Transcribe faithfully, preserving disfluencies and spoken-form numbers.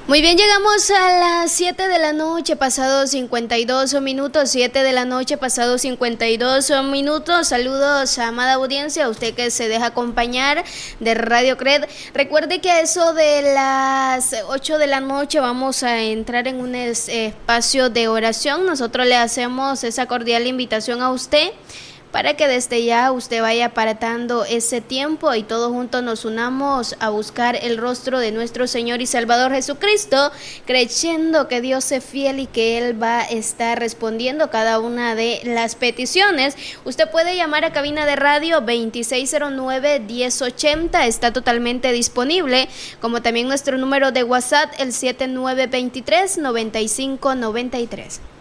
Muy bien, llegamos a las siete de la noche, pasado cincuenta y dos minutos, siete de la noche, pasado cincuenta y dos minutos. Saludos, amada audiencia, a usted que se deja acompañar de Radio Cred. Recuerde que a eso de las ocho de la noche vamos a entrar en un espacio de oración. Nosotros le hacemos esa cordial invitación a usted para que desde ya usted vaya apartando ese tiempo y todos juntos nos unamos a buscar el rostro de nuestro Señor y Salvador Jesucristo, creyendo que Dios es fiel y que Él va a estar respondiendo cada una de las peticiones. Usted puede llamar a cabina de radio veintiséis cero nueve, diez ochenta, está totalmente disponible, como también nuestro número de WhatsApp, el siete nueve dos tres, nueve cinco nueve tres.